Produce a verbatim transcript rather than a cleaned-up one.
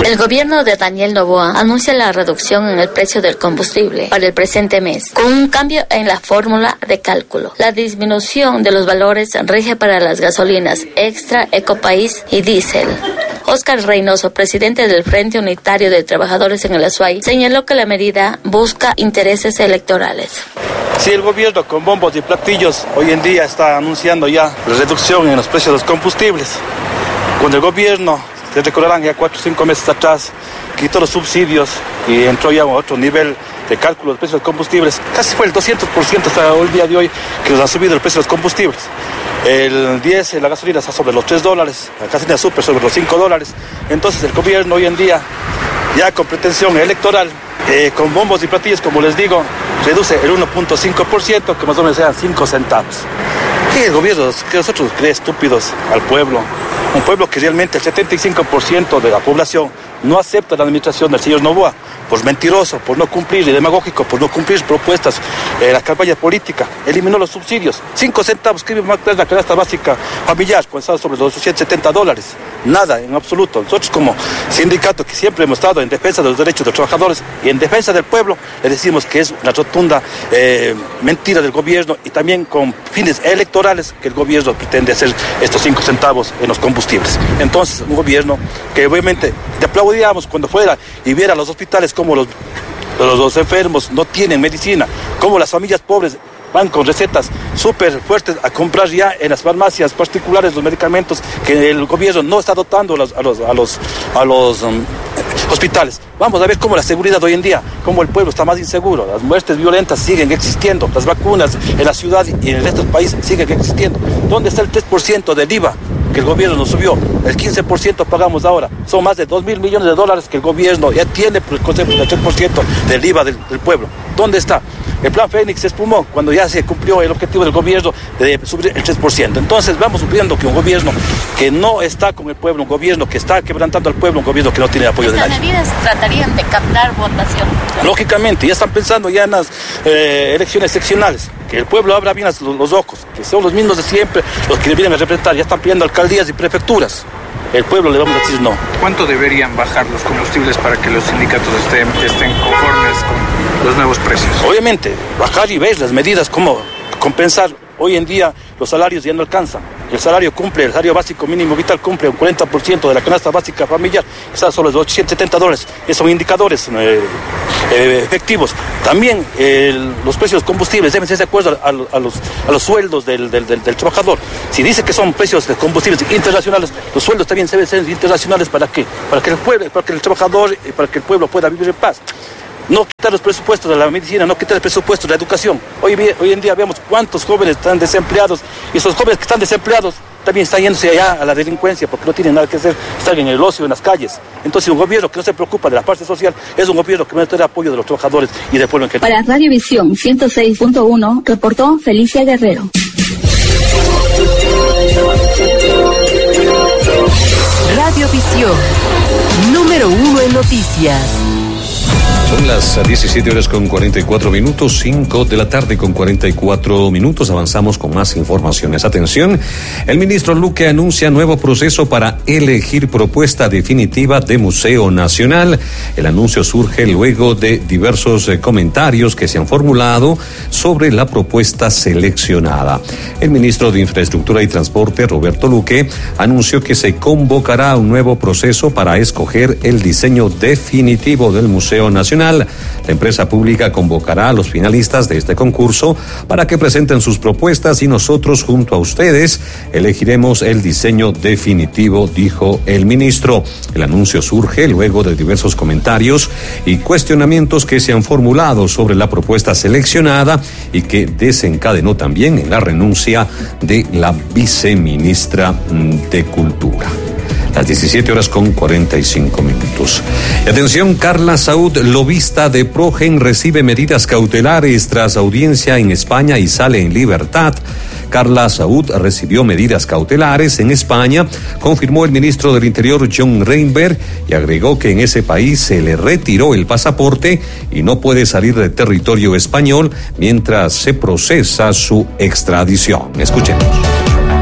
El gobierno de Daniel Noboa anuncia la reducción en el precio del combustible para el presente mes, con un cambio en la fórmula de cálculo. La disminución de los valores rige para las gasolinas Extra, Ecopaís y Diésel. Óscar Reynoso, presidente del Frente Unitario de Trabajadores en el Azuay, señaló que la medida busca intereses electorales. Si el gobierno con bombos y platillos hoy en día está anunciando ya la reducción en los precios de los combustibles, cuando el gobierno, se recordarán ya cuatro o cinco meses atrás, quitó los subsidios y entró ya a otro nivel de cálculo de precios de combustibles, casi fue el doscientos por ciento hasta el día de hoy que nos ha subido el precio de los combustibles. El diésel, la gasolina está sobre los tres dólares, la gasolina super sobre los cinco dólares. Entonces el gobierno hoy en día, ya con pretensión electoral, eh, con bombos y platillos, como les digo, reduce el uno punto cinco por ciento, que más o menos sean cinco centavos. ¿Qué el gobierno que nosotros cree estúpidos al pueblo? Un pueblo que realmente el setenta y cinco por ciento de la población no acepta la administración del señor Noboa, por mentiroso, por no cumplir, y demagógico, por no cumplir propuestas, eh, la campaña política, eliminó los subsidios, cinco centavos, que más la canasta básica familiar, cuando estaba sobre los doscientos setenta dólares, nada, en absoluto. Nosotros como sindicato que siempre hemos estado en defensa de los derechos de los trabajadores y en defensa del pueblo, le decimos que es una rotunda eh, mentira del gobierno y también con fines electorales que el gobierno pretende hacer estos cinco centavos en los combustibles. Entonces, un gobierno que obviamente te aplaudíamos cuando fuera y viera los hospitales como los, los, los enfermos no tienen medicina, como las familias pobres van con recetas súper fuertes a comprar ya en las farmacias particulares los medicamentos que el gobierno no está dotando a los, a los, a los, a los um, hospitales. Vamos a ver cómo la seguridad hoy en día, cómo el pueblo está más inseguro, las muertes violentas siguen existiendo, las vacunas en la ciudad y en el resto del país siguen existiendo. ¿Dónde está el tres por ciento del I V A que el gobierno nos subió? El quince por ciento pagamos ahora. Son más de dos mil millones de dólares que el gobierno ya tiene por el concepto del tres por ciento del I V A del, del pueblo. ¿Dónde está? El plan Fénix se espumó cuando ya se cumplió el objetivo del gobierno de subir el tres por ciento. Entonces vamos viendo que un gobierno que no está con el pueblo, un gobierno que está quebrantando al pueblo, un gobierno que no tiene apoyo de nadie. ¿Estas medidas tratarían de captar votación? Lógicamente, ya están pensando ya en las eh, elecciones seccionales, que el pueblo abra bien los, los ojos, que son los mismos de siempre los que le vienen a representar, ya están pidiendo alcaldías y prefecturas. El pueblo le vamos a decir no. ¿Cuánto deberían bajar los combustibles para que los sindicatos estén, estén conformes con los nuevos precios? Obviamente, bajar y ver las medidas, cómo compensar. Hoy en día los salarios ya no alcanzan. El salario cumple, el salario básico mínimo vital cumple un cuarenta por ciento de la canasta básica familiar, que está sobre los ochocientos setenta dólares. Esos son indicadores eh, eh, efectivos. También eh, los precios de combustibles deben ser de acuerdo a, a, a, los, a los sueldos del, del, del, del trabajador. Si dice que son precios de combustibles internacionales, los sueldos también deben ser internacionales. ¿Para qué? Para que el pueblo, para que el trabajador y para que el pueblo pueda vivir en paz. No quitar los presupuestos de la medicina, no quitar el presupuesto de la educación. Hoy, hoy en día vemos cuántos jóvenes están desempleados y esos jóvenes que están desempleados también están yéndose allá a la delincuencia porque no tienen nada que hacer, están en el ocio, en las calles. Entonces un gobierno que no se preocupa de la parte social es un gobierno que va a tener apoyo de los trabajadores y del pueblo en general. Para Radio Visión ciento seis punto uno reportó Felicia Guerrero. Radio Visión, número uno en noticias. Son las diecisiete horas con cuarenta y cuatro minutos, cinco de la tarde con cuarenta y cuatro minutos. Avanzamos con más informaciones. Atención, el ministro Luque anuncia nuevo proceso para elegir propuesta definitiva de Museo Nacional. El anuncio surge luego de diversos eh, comentarios que se han formulado sobre la propuesta seleccionada. El ministro de Infraestructura y Transporte, Roberto Luque, anunció que se convocará un nuevo proceso para escoger el diseño definitivo del Museo Nacional. La empresa pública convocará a los finalistas de este concurso para que presenten sus propuestas y nosotros, junto a ustedes, elegiremos el diseño definitivo, dijo el ministro. El anuncio surge luego de diversos comentarios y cuestionamientos que se han formulado sobre la propuesta seleccionada y que desencadenó también en la renuncia de la viceministra de Cultura. Las diecisiete horas con cuarenta y cinco minutos. Y atención, Carla Saúd, lobista de Progen, recibe medidas cautelares tras audiencia en España y sale en libertad. Carla Saúd recibió medidas cautelares en España, confirmó el ministro del Interior John Reinberg, y agregó que en ese país se le retiró el pasaporte y no puede salir del territorio español mientras se procesa su extradición. Escuchemos.